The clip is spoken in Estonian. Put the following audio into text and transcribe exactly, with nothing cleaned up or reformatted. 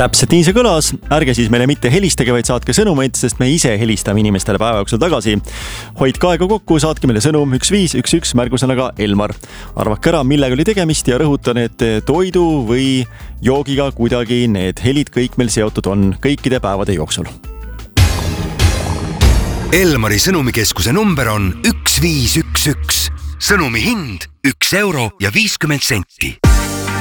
Täpselt nii see kõlas, ärge siis meile mitte helistage, vaid saatke sõnumeid, sest me ise helistame inimestele päeva jooksul tagasi. Hoidke aega kokku, saatke meile sõnum üks viis üks üks märgusõnaga Elmar. Arvake ära, millega oli tegemist ja rõhutan, et toidu või joogiga kuidagi need helid kõik meil seotud on kõikide päevade jooksul. Elmari sõnumikeskuse number on üks viis üks üks. Sõnumi hind üks euro ja viiskümmend senti.